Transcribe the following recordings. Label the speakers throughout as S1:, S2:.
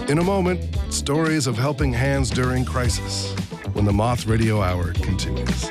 S1: In a moment, stories of helping hands during crisis when the Moth Radio Hour continues.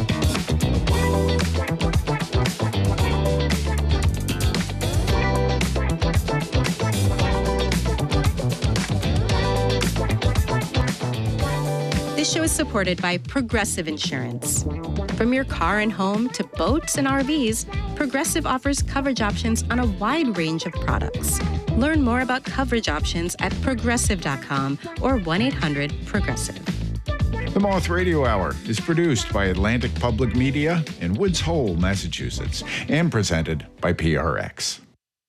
S2: This show is supported by Progressive Insurance. From your car and home to boats and RVs, Progressive offers coverage options on a wide range of products. Learn more about coverage options at progressive.com or 1-800-PROGRESSIVE.
S3: The Moth Radio Hour is produced by Atlantic Public Media in Woods Hole, Massachusetts, and presented by PRX.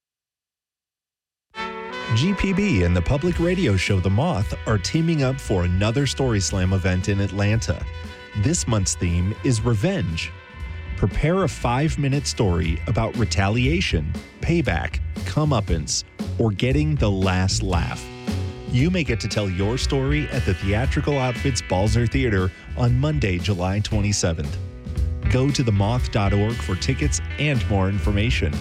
S4: GPB and the public radio show The Moth are teaming up for another Story Slam event in Atlanta. This month's theme is revenge. Prepare a 5-minute story about retaliation, payback, comeuppance, or getting the last laugh. You may get to tell your story at the Theatrical Outfits Balzer Theater on Monday, July 27th. Go to themoth.org for tickets and more information.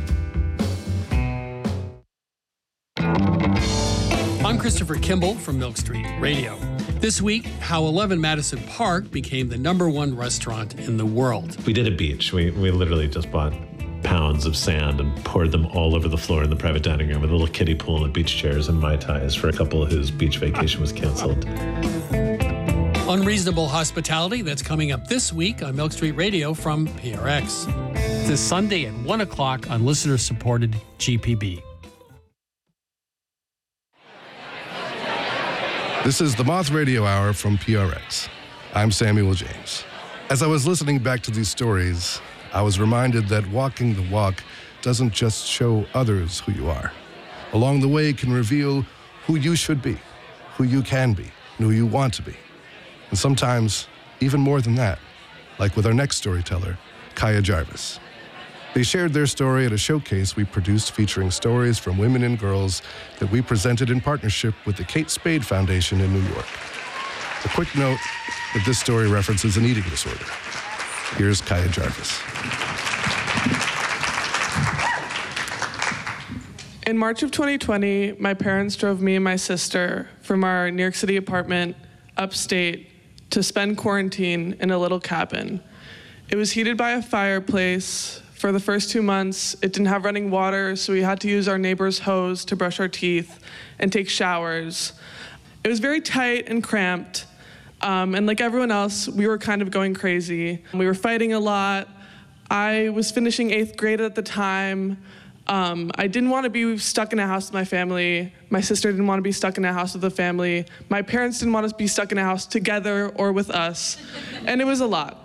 S5: I'm Christopher Kimball from Milk Street Radio. This week, how 11 Madison Park became the #1 restaurant in the world.
S6: We did a beach. We literally just bought pounds of sand and poured them all over the floor in the private dining room with a little kiddie pool and beach chairs and Mai Tais for a couple whose beach vacation was canceled.
S5: Unreasonable Hospitality, that's coming up this week on Milk Street Radio from PRX. This Sunday at 1 o'clock on listener-supported GPB.
S1: This is the Moth Radio Hour from PRX. I'm Samuel James. As I was listening back to these stories, I was reminded that walking the walk doesn't just show others who you are. Along the way, it can reveal who you should be, who you can be, and who you want to be. And sometimes, even more than that, like with our next storyteller, Kaya Jarvis. They shared their story at a showcase we produced featuring stories from women and girls that we presented in partnership with the Kate Spade Foundation in New York. A quick note that this story references an eating disorder. Here's Kaya Jarvis.
S7: In March of 2020, my parents drove me and my sister from our New York City apartment upstate to spend quarantine in a little cabin. It was heated by a fireplace. For the first 2 months, it didn't have running water, so we had to use our neighbor's hose to brush our teeth and take showers. It was very tight and cramped, and like everyone else, we were kind of going crazy. We were fighting a lot. I was finishing 8th grade at the time. I didn't want to be stuck in a house with my family. My sister didn't want to be stuck in a house with the family. My parents didn't want us to be stuck in a house together or with us, and it was a lot.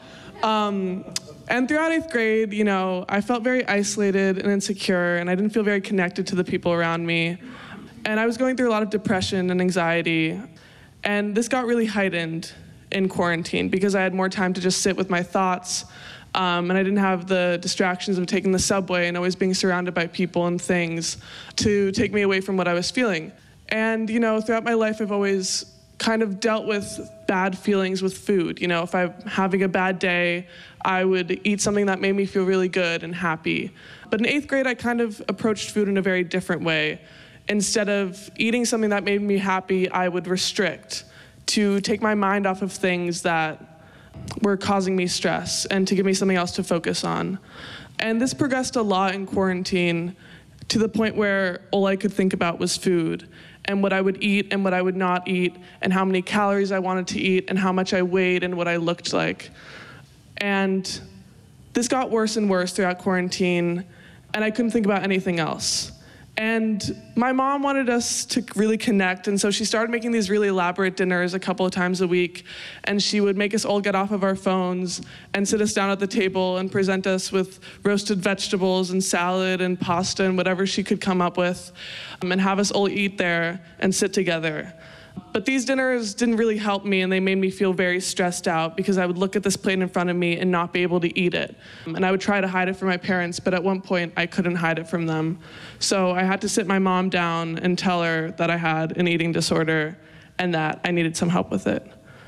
S7: And throughout 8th grade, I felt very isolated and insecure, and I didn't feel very connected to the people around me. And I was going through a lot of depression and anxiety. And this got really heightened in quarantine because I had more time to just sit with my thoughts, and I didn't have the distractions of taking the subway and always being surrounded by people and things to take me away from what I was feeling. And, throughout my life, I've always kind of dealt with bad feelings with food. If I'm having a bad day, I would eat something that made me feel really good and happy. But in 8th grade, I kind of approached food in a very different way. Instead of eating something that made me happy, I would restrict to take my mind off of things that were causing me stress and to give me something else to focus on. And this progressed a lot in quarantine to the point where all I could think about was food and what I would eat and what I would not eat and how many calories I wanted to eat and how much I weighed and what I looked like. And this got worse and worse throughout quarantine, and I couldn't think about anything else. And my mom wanted us to really connect, and so she started making these really elaborate dinners a couple of times a week, and she would make us all get off of our phones and sit us down at the table and present us with roasted vegetables and salad and pasta and whatever she could come up with, and have us all eat there and sit together. But these dinners didn't really help me, and they made me feel very stressed out because I would look at this plate in front of me and not be able to eat it. And I would try to hide it from my parents, but at one point I couldn't hide it from them. So I had to sit my mom down and tell her that I had an eating disorder and that I needed some help with it.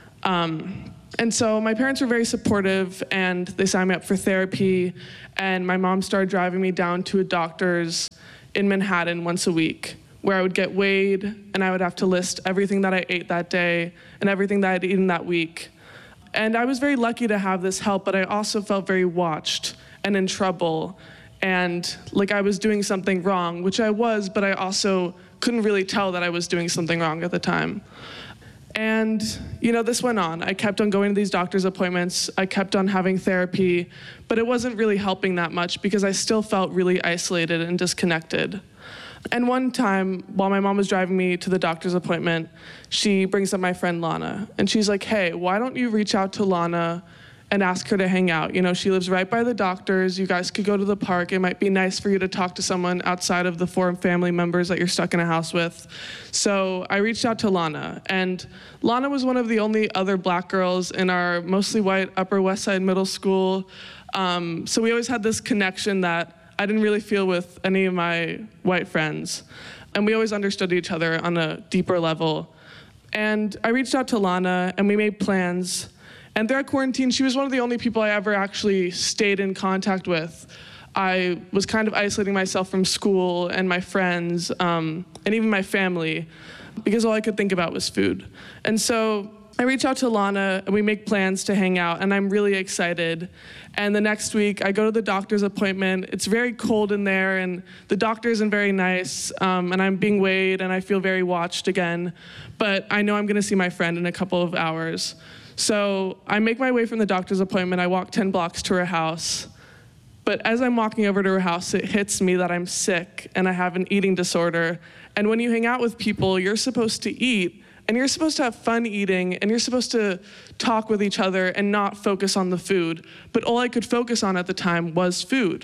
S7: And so my parents were very supportive, and they signed me up for therapy, and my mom started driving me down to a doctor's in Manhattan once a week, where I would get weighed and I would have to list everything that I ate that day and everything that I'd eaten that week. And I was very lucky to have this help, but I also felt very watched and in trouble and like I was doing something wrong, which I was, but I also couldn't really tell that I was doing something wrong at the time. And, this went on. I kept on going to these doctor's appointments. I kept on having therapy, but it wasn't really helping that much because I still felt really isolated and disconnected. And one time, while my mom was driving me to the doctor's appointment, she brings up my friend Lana. And she's like, hey, why don't you reach out to Lana and ask her to hang out? She lives right by the doctor's. You guys could go to the park. It might be nice for you to talk to someone outside of the 4 family members that you're stuck in a house with. So I reached out to Lana. And Lana was one of the only other Black girls in our mostly white Upper West Side middle school. So we always had this connection that I didn't really feel with any of my white friends. And we always understood each other on a deeper level. And I reached out to Lana, and we made plans. And throughout quarantine, she was one of the only people I ever actually stayed in contact with. I was kind of isolating myself from school and my friends, and even my family, because all I could think about was food. And so I reach out to Lana, and we make plans to hang out, and I'm really excited. And the next week, I go to the doctor's appointment. It's very cold in there, and the doctor isn't very nice, and I'm being weighed, and I feel very watched again. But I know I'm going to see my friend in a couple of hours. So I make my way from the doctor's appointment. I walk 10 blocks to her house. But as I'm walking over to her house, it hits me that I'm sick, and I have an eating disorder. And when you hang out with people, you're supposed to eat, and you're supposed to have fun eating, and you're supposed to talk with each other and not focus on the food. But all I could focus on at the time was food.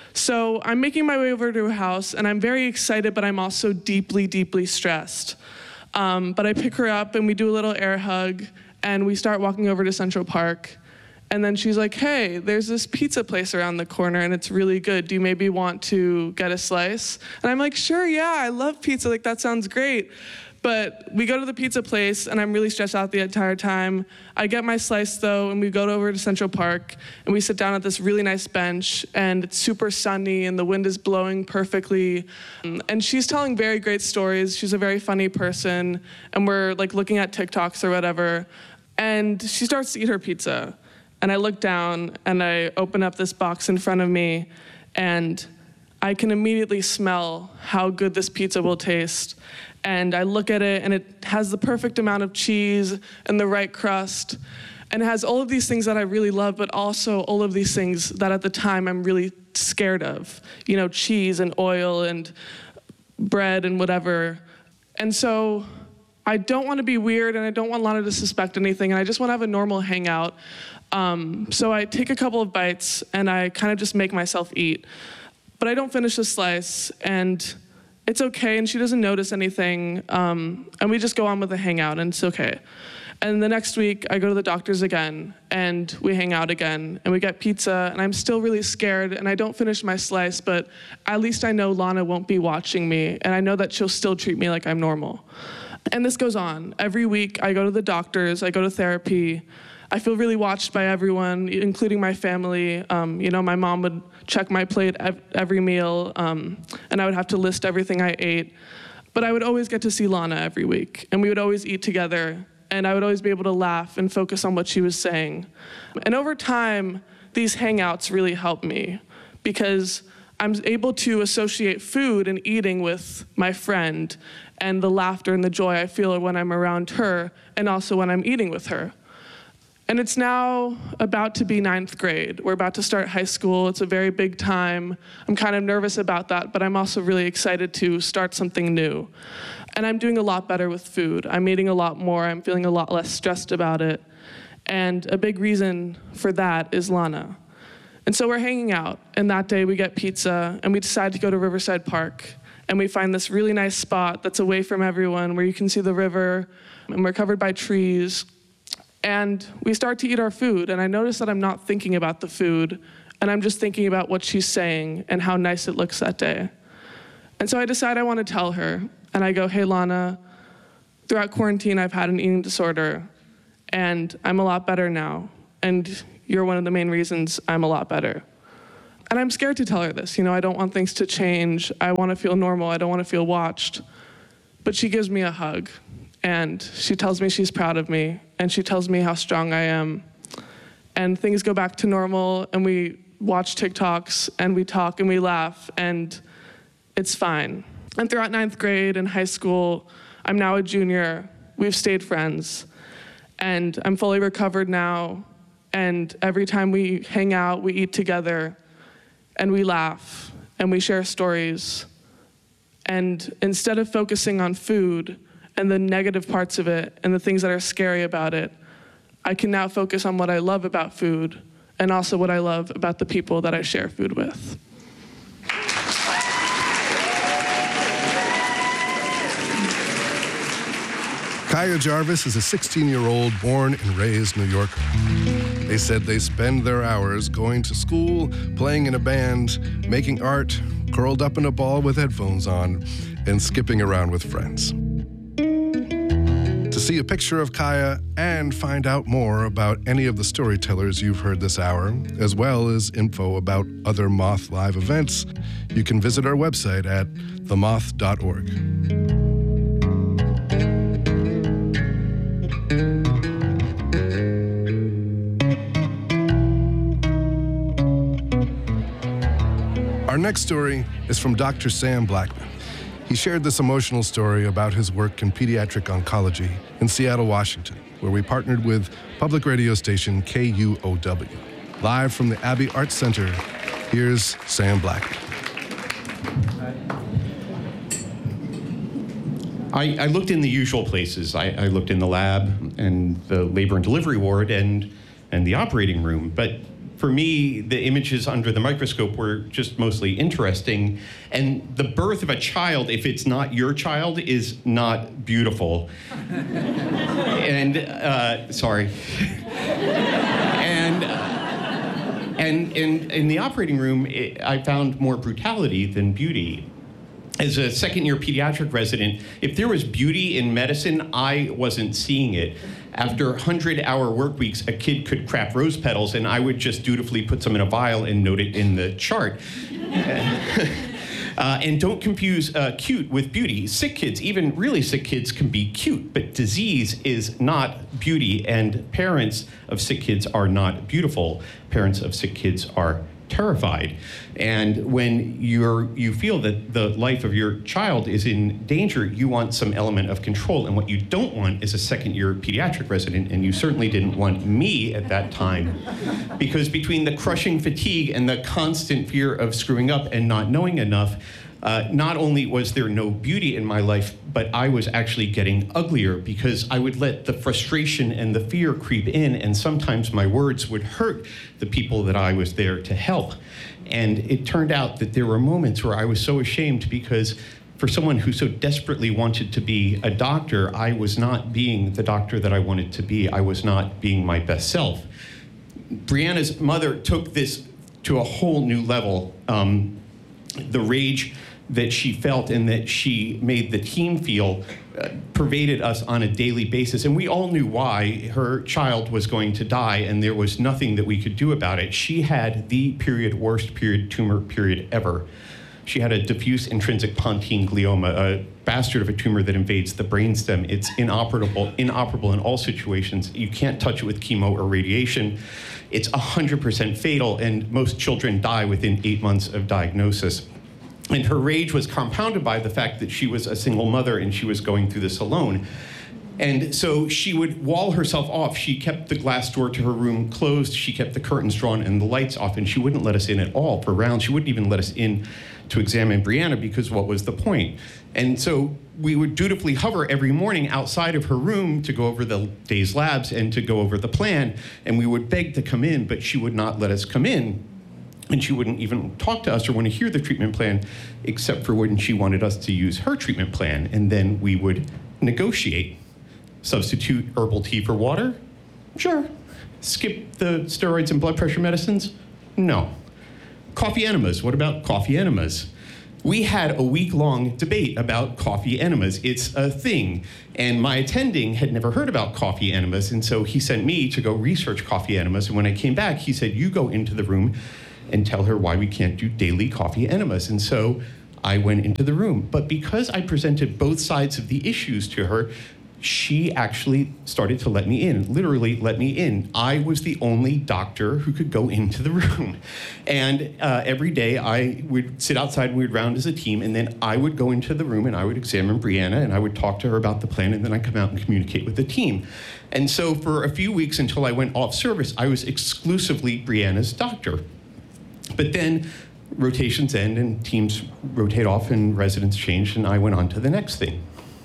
S7: So I'm making my way over to her house, and I'm very excited, but I'm also deeply, deeply stressed. But I pick her up, and we do a little air hug, and we start walking over to Central Park. And then she's like, hey, there's this pizza place around the corner, and it's really good. Do you maybe want to get a slice? And I'm like, sure, yeah, I love pizza. Like, that sounds great. But we go to the pizza place, and I'm really stressed out the entire time. I get my slice, though, and we go over to Central Park, and we sit down at this really nice bench, and it's super sunny, and the wind is blowing perfectly. And she's telling very great stories. She's a very funny person, and we're, looking at TikToks or whatever. And she starts to eat her pizza. And I look down, and I open up this box in front of me, and I can immediately smell how good this pizza will taste. And I look at it, and it has the perfect amount of cheese and the right crust. And it has all of these things that I really love, but also all of these things that at the time I'm really scared of. Cheese and oil and bread and whatever. And so I don't want to be weird, and I don't want Lana to suspect anything, and I just want to have a normal hangout. So I take a couple of bites, and I kind of just make myself eat. But I don't finish the slice, and it's okay, and she doesn't notice anything, and we just go on with the hangout, and it's okay. And the next week, I go to the doctor's again, and we hang out again, and we get pizza, and I'm still really scared, and I don't finish my slice, but at least I know Lana won't be watching me, and I know that she'll still treat me like I'm normal. And this goes on. Every week, I go to the doctors, I go to therapy. I feel really watched by everyone, including my family. My mom would check my plate every meal, and I would have to list everything I ate. But I would always get to see Lana every week, and we would always eat together, and I would always be able to laugh and focus on what she was saying. And over time, these hangouts really helped me because I'm able to associate food and eating with my friend and the laughter and the joy I feel when I'm around her and also when I'm eating with her. And it's now about to be 9th grade. We're about to start high school. It's a very big time. I'm kind of nervous about that, but I'm also really excited to start something new. And I'm doing a lot better with food. I'm eating a lot more. I'm feeling a lot less stressed about it. And a big reason for that is Lana. And so we're hanging out, and that day we get pizza, and we decide to go to Riverside Park. And we find this really nice spot that's away from everyone where you can see the river, and we're covered by trees. And we start to eat our food, and I notice that I'm not thinking about the food, and I'm just thinking about what she's saying and how nice it looks that day. And so I decide I want to tell her, and I go, hey, Lana, throughout quarantine, I've had an eating disorder, and I'm a lot better now, and you're one of the main reasons I'm a lot better. And I'm scared to tell her this. I don't want things to change. I want to feel normal. I don't want to feel watched. But she gives me a hug, and she tells me she's proud of me, and she tells me how strong I am. And things go back to normal, and we watch TikToks, and we talk, and we laugh, and it's fine. And throughout 9th grade and high school, I'm now a junior. We've stayed friends, and I'm fully recovered now. And every time we hang out, we eat together, and we laugh, and we share stories. And instead of focusing on food and the negative parts of it and the things that are scary about it, I can now focus on what I love about food and also what I love about the people that I share food with.
S1: Kaya Jarvis is a 16-year-old born and raised New Yorker. They said they spend their hours going to school, playing in a band, making art, curled up in a ball with headphones on, and skipping around with friends. To see a picture of Kaya and find out more about any of the storytellers you've heard this hour, as well as info about other Moth Live events, you can visit our website at themoth.org. Our next story is from Dr. Sam Blackman. He shared this emotional story about his work in pediatric oncology in Seattle, Washington, where we partnered with public radio station KUOW. Live from the Abbey Arts Center, here's Sam Blackman.
S8: I looked in the usual places. I looked in the lab and the labor and delivery ward and the operating room. But for me, the images under the microscope were just mostly interesting. And the birth of a child, if it's not your child, is not beautiful. Sorry. And in the operating room, I found more brutality than beauty. As a second-year pediatric resident, if there was beauty in medicine, I wasn't seeing it. After 100-hour work weeks, a kid could crap rose petals, and I would just dutifully put some in a vial and note it in the chart. And don't confuse cute with beauty. Sick kids, even really sick kids, can be cute, but disease is not beauty, and parents of sick kids are not beautiful. Parents of sick kids are terrified. And when you feel that the life of your child is in danger, you want some element of control. And what you don't want is a second-year pediatric resident, and you certainly didn't want me at that time. Because between the crushing fatigue and the constant fear of screwing up and not knowing enough, not only was there no beauty in my life, but I was actually getting uglier because I would let the frustration and the fear creep in, and sometimes my words would hurt the people that I was there to help. And it turned out that there were moments where I was so ashamed because for someone who so desperately wanted to be a doctor, I was not being the doctor that I wanted to be. I was not being my best self. Brianna's mother took this to a whole new level. The rage that she felt and that she made the team feel pervaded us on a daily basis. And we all knew why. Her child was going to die, and there was nothing that we could do about it. She had the worst tumor ever. She had a diffuse intrinsic pontine glioma, a bastard of a tumor that invades the brainstem. It's inoperable in all situations. You can't touch it with chemo or radiation. It's 100% fatal, and most children die within 8 months of diagnosis. And her rage was compounded by the fact that she was a single mother and she was going through this alone. And so she would wall herself off. She kept the glass door to her room closed. She kept the curtains drawn and the lights off, and she wouldn't let us in at all for rounds. She wouldn't even let us in to examine Brianna because what was the point? And so we would dutifully hover every morning outside of her room to go over the day's labs and to go over the plan. And we would beg to come in, but she would not let us come in. And she wouldn't even talk to us or want to hear the treatment plan, except for when she wanted us to use her treatment plan. And then we would negotiate. Substitute herbal tea for water? Sure. Skip the steroids and blood pressure medicines? No. Coffee enemas. What about coffee enemas? We had a week-long debate about coffee enemas. It's a thing. And my attending had never heard about coffee enemas, and so he sent me to go research coffee enemas. And when I came back, he said, you go into the room and tell her why we can't do daily coffee enemas. And so I went into the room. But because I presented both sides of the issues to her, she actually started to let me in, literally let me in. I was the only doctor who could go into the room. And every day I would sit outside and we would round as a team, and then I would go into the room and I would examine Brianna and I would talk to her about the plan, and then I'd come out and communicate with the team. And so for a few weeks until I went off service, I was exclusively Brianna's doctor. But then rotations end and teams rotate off and residents change, and I went on to the next thing.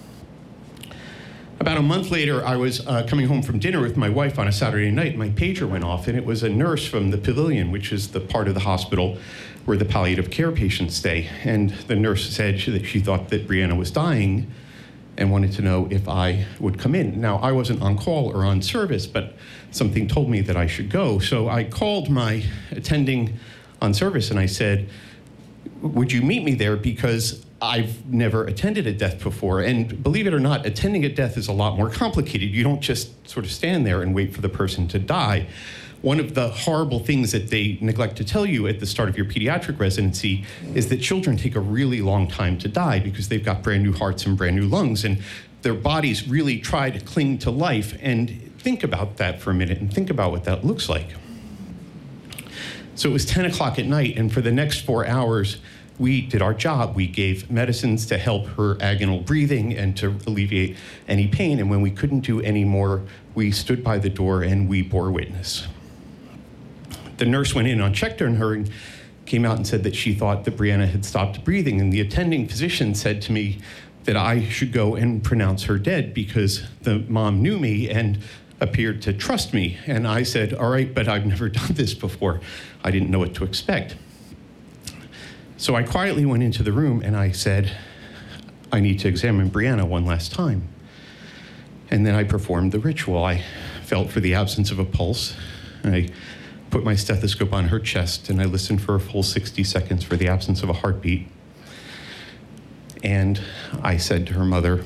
S8: About a month later, I was coming home from dinner with my wife on a Saturday night. My pager went off, and it was a nurse from the Pavilion, which is the part of the hospital where the palliative care patients stay. And the nurse said that she thought that Brianna was dying and wanted to know if I would come in. Now, I wasn't on call or on service, but something told me that I should go. So I called my attending on service, and I said, would you meet me there? Because I've never attended a death before. And believe it or not, attending a death is a lot more complicated. You don't just sort of stand there and wait for the person to die. One of the horrible things that they neglect to tell you at the start of your pediatric residency is that children take a really long time to die because they've got brand new hearts and brand new lungs, and their bodies really try to cling to life. And think about that for a minute and think about what that looks like. So it was 10 o'clock at night, and for the next 4 hours, we did our job. We gave medicines to help her agonal breathing and to alleviate any pain. And when we couldn't do any more, we stood by the door and we bore witness. The nurse went in and checked on her and came out and said that she thought that Brianna had stopped breathing. And the attending physician said to me that I should go and pronounce her dead because the mom knew me and appeared to trust me. And I said, all right, but I've never done this before. I didn't know what to expect. So I quietly went into the room and I said, I need to examine Brianna one last time. And then I performed the ritual. I felt for the absence of a pulse. I put my stethoscope on her chest and I listened for a full 60 seconds for the absence of a heartbeat. And I said to her mother,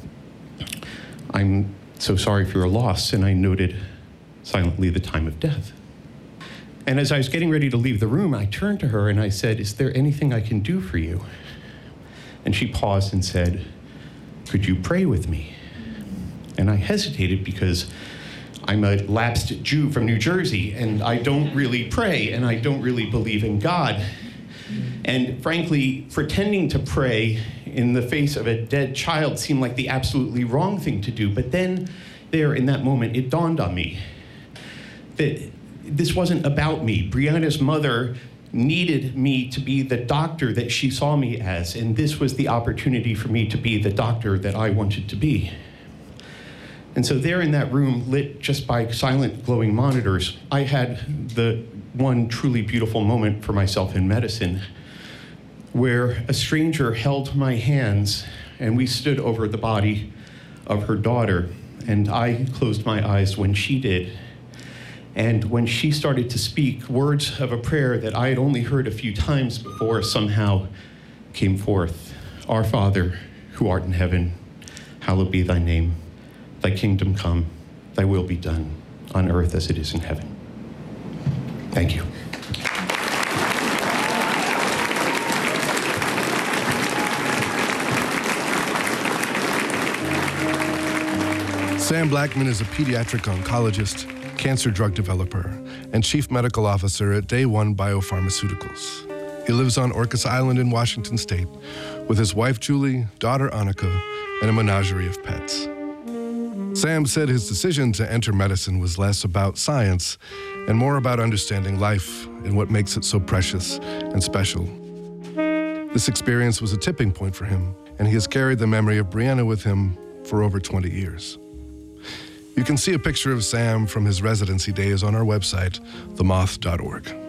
S8: I'm so sorry for your loss. And I noted silently the time of death. And as I was getting ready to leave the room, I turned to her and I said, is there anything I can do for you? And she paused and said, could you pray with me? And I hesitated because I'm a lapsed Jew from New Jersey, and I don't really pray, and I don't really believe in God. And frankly, pretending to pray in the face of a dead child seemed like the absolutely wrong thing to do. But then there in that moment, it dawned on me that this wasn't about me. Brianna's mother needed me to be the doctor that she saw me as, and this was the opportunity for me to be the doctor that I wanted to be. And so there in that room, lit just by silent glowing monitors, I had the one truly beautiful moment for myself in medicine, where a stranger held my hands and we stood over the body of her daughter, and I closed my eyes when she did. And when she started to speak, words of a prayer that I had only heard a few times before somehow came forth. Our Father, who art in heaven, hallowed be thy name. Thy kingdom come, thy will be done, on earth as it is in heaven. Thank you.
S1: Sam Blackman is a pediatric oncologist, cancer drug developer, and chief medical officer at Day One Biopharmaceuticals. He lives on Orcas Island in Washington State with his wife Julie, daughter Annika, and a menagerie of pets. Sam said his decision to enter medicine was less about science and more about understanding life and what makes it so precious and special. This experience was a tipping point for him, and he has carried the memory of Brianna with him for over 20 years. You can see a picture of Sam from his residency days on our website, themoth.org.